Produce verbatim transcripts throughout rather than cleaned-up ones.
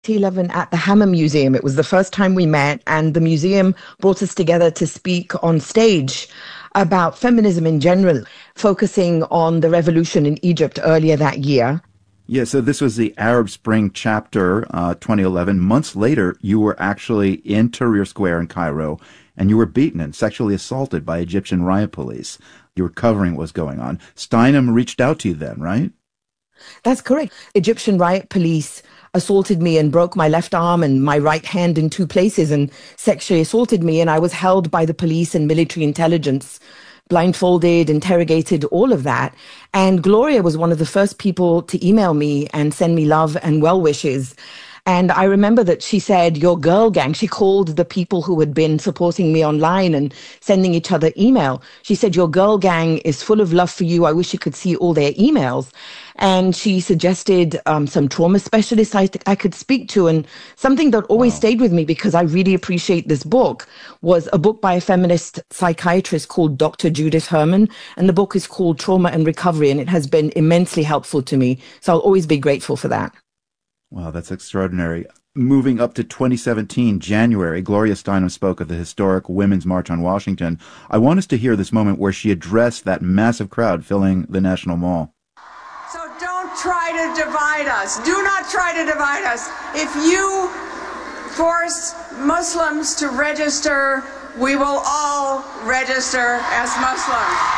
eleven at the Hammer Museum. It was the first time we met, and the museum brought us together to speak on stage about feminism in general, focusing on the revolution in Egypt earlier that year. Yeah, so this was the Arab Spring chapter, uh, twenty eleven. Months later, you were actually in Tahrir Square in Cairo, and you were beaten and sexually assaulted by Egyptian riot police. You were covering what was going on. Steinem reached out to you then, right? That's correct. Egyptian riot police assaulted me and broke my left arm and my right hand in two places and sexually assaulted me. And I was held by the police and military intelligence, blindfolded, interrogated, all of that. And Gloria was one of the first people to email me and send me love and well wishes. And I remember that she said, your girl gang, she called the people who had been supporting me online and sending each other email. She said, your girl gang is full of love for you. I wish you could see all their emails. And she suggested um, some trauma specialists I, I could speak to. And something that always wow. stayed with me, because I really appreciate this book, was a book by a feminist psychiatrist called Doctor Judith Herman. And the book is called Trauma and Recovery. And it has been immensely helpful to me. So I'll always be grateful for that. Wow, that's extraordinary. Moving up to twenty seventeen, January, Gloria Steinem spoke at the historic Women's March on Washington. I want us to hear this moment where she addressed that massive crowd filling the National Mall. So don't try to divide us. Do not try to divide us. If you force Muslims to register, we will all register as Muslims.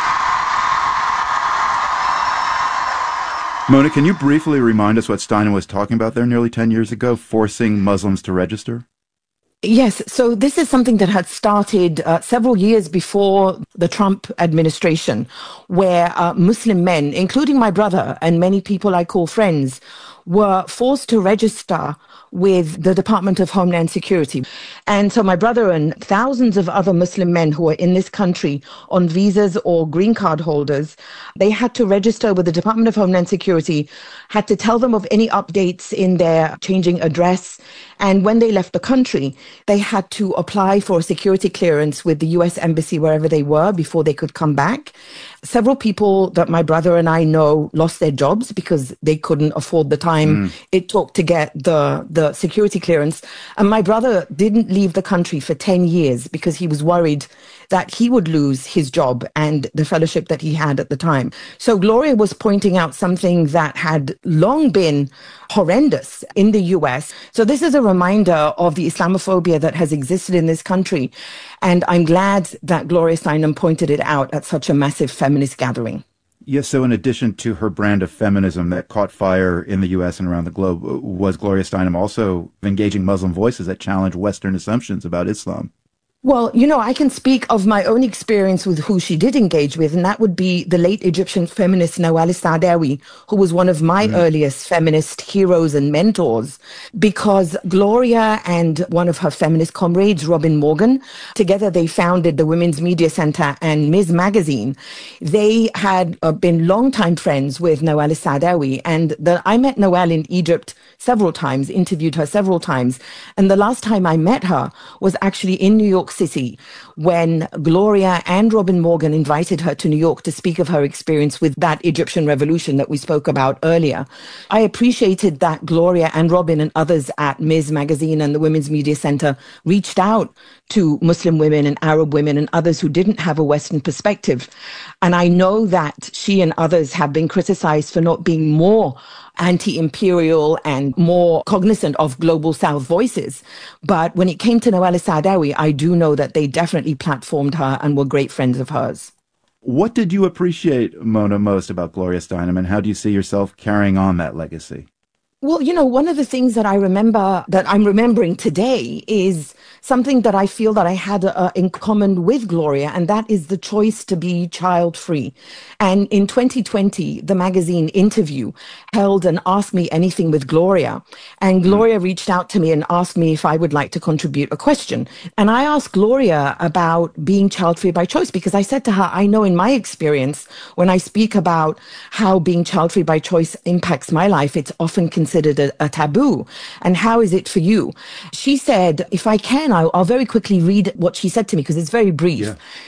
Mona, can you briefly remind us what Steinem was talking about there nearly ten years ago, forcing Muslims to register? Yes. So this is something that had started uh, several years before the Trump administration, where uh, Muslim men, including my brother and many people I call friends, were forced to register with the Department of Homeland Security. And so my brother and thousands of other Muslim men who are in this country on visas or green card holders, they had to register with the Department of Homeland Security, had to tell them of any updates in their changing address. And when they left the country, they had to apply for a security clearance with the U S Embassy wherever they were before they could come back. Several people that my brother and I know lost their jobs because they couldn't afford the time mm. it took to get the, the security clearance. And my brother didn't leave the country for ten years because he was worried that he would lose his job and the fellowship that he had at the time. So Gloria was pointing out something that had long been horrendous in the U S. So this is a reminder of the Islamophobia that has existed in this country. And I'm glad that Gloria Steinem pointed it out at such a massive feminist gathering. Yes, so in addition to her brand of feminism that caught fire in the U S and around the globe, was Gloria Steinem also engaging Muslim voices that challenge Western assumptions about Islam? Well, you know, I can speak of my own experience with who she did engage with, and that would be the late Egyptian feminist Nawal al-Saadawi, who was one of my mm. earliest feminist heroes and mentors, because Gloria and one of her feminist comrades, Robin Morgan, together they founded the Women's Media Center and Miz Magazine. They had uh, been longtime friends with Nawal al-Saadawi, and the, I met Nawal in Egypt several times, interviewed her several times, and the last time I met her was actually in New York City when Gloria and Robin Morgan invited her to New York to speak of her experience with that Egyptian revolution that we spoke about earlier. I appreciated that Gloria and Robin and others at Miz Magazine and the Women's Media Center reached out to Muslim women and Arab women and others who didn't have a Western perspective. And I know that she and others have been criticized for not being more anti-imperial and more cognizant of global South voices. But when it came to Nawal al-Saadawi, I do know that they definitely platformed her and were great friends of hers. What did you appreciate, Mona, most about Gloria Steinem, and how do you see yourself carrying on that legacy? Well, you know, one of the things that I remember, that I'm remembering today, is something that I feel that I had uh, in common with Gloria, and that is the choice to be child-free. And in twenty twenty, the magazine Interview held an Ask Me Anything with Gloria. And Gloria mm. reached out to me and asked me if I would like to contribute a question. And I asked Gloria about being child-free by choice, because I said to her, I know in my experience, when I speak about how being child-free by choice impacts my life, it's often considered considered a, a taboo. And how is it for you? She said, if I can, I'll, I'll very quickly read what she said to me because it's very brief. Yeah.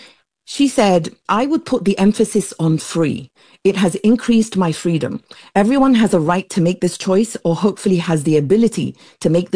She said, I would put the emphasis on free. It has increased my freedom. Everyone has a right to make this choice, or hopefully has the ability to make